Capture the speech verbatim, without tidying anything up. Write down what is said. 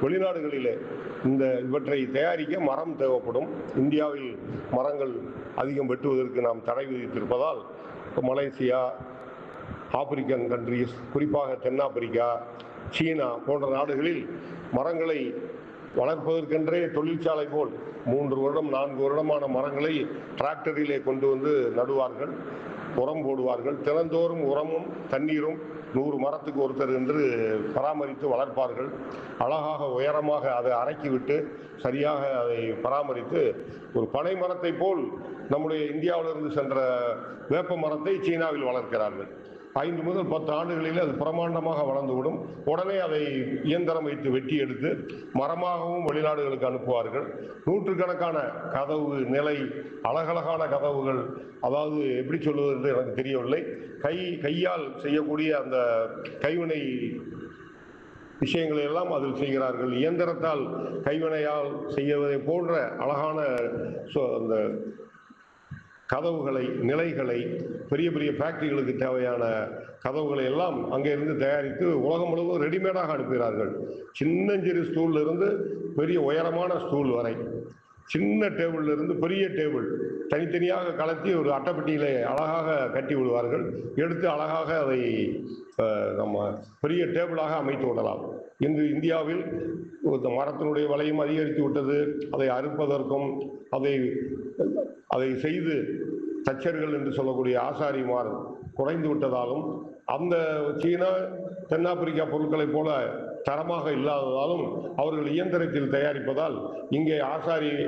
வெளிநாடுகளிலே இந்த இவற்றை தயாரிக்க மரம் தேவைப்படும். இந்தியாவில் மரங்கள் அதிகம் வெட்டுவதற்கு நாம் தடை விதித்திருப்பதால் மலேசியா, ஆப்பிரிக்கன் கண்ட்ரீஸ், குறிப்பாக தென்னாப்பிரிக்கா, சீனா போன்ற நாடுகளில் மரங்களை வளர்ப்பதற்கென்றே தொழிற்சாலை போல் மூன்று வருடம் நான்கு வருடமான மரங்களை டிராக்டரிலே கொண்டு வந்து நடுவார்கள், உரம் போடுவார்கள். தினந்தோறும் உரமும் தண்ணீரும் நூறு மரத்துக்கு ஒருத்தர் என்று பராமரித்து வளர்ப்பார்கள். அழகாக உயரமாக அதை அரைக்கிவிட்டு சரியாக அதை பராமரித்து ஒரு பனை மரத்தை போல் நம்முடைய இந்தியாவிலிருந்து சென்ற வேப்ப மரத்தை சீனாவில் வளர்க்கிறார்கள். ஐந்து முதல் பத்து ஆண்டுகளில் அது பிரமாண்டமாக வளர்ந்துவிடும். உடனே அதை இயந்திரம் வைத்து வெட்டி எடுத்து மரமாகவும் வெளிநாடுகளுக்கு அனுப்புவார்கள். நூற்றுக்கணக்கான கதவு நிலை அழகழகான கதவுகள், அதாவது எப்படி சொல்வது என்று எனக்கு தெரியவில்லை, கை கையால் செய்யக்கூடிய அந்த கைவினை விஷயங்களை எல்லாம் அதில் செய்கிறார்கள். இயந்திரத்தால் கைவினையால் செய்வதை போன்ற அழகான அந்த கதவுகளை, நிலைகளை, பெரிய பெரிய ஃபேக்டரிகளுக்கு தேவையான கதவுகளை எல்லாம் அங்கே இருந்து தயாரித்து உலகம் முழுவதும் ரெடிமேடாக அனுப்புகிறார்கள். சின்னஞ்சிறு ஸ்டூல்ல இருந்து பெரிய உயரமான ஸ்டூல் வரை, சின்ன டேபிள்ல இருந்து பெரிய டேபிள் தனித்தனியாக கலத்தி ஒரு அட்டைப்பெட்டியில அழகாக கட்டி விடுவார்கள். எடுத்து அழகாக அதை நம்ம பெரிய டேபிளாக அமைத்து விடலாம். இன்று இந்தியாவில் மரத்தினுடைய விலையும் அதிகரித்து விட்டது. அதை அறுப்பதற்கும் அதை அதை செய்து தச்சர்கள் என்று சொல்லக்கூடிய ஆசாரிமார் குறைந்து விட்டதாலும், அந்த சீனா தென்னாப்பிரிக்கா பொருட்களைப் போல தரமாக இல்லாததாலும் அவர்கள் இயந்திரத்தில் தயாரிப்பதால் இங்கே ஆசாரி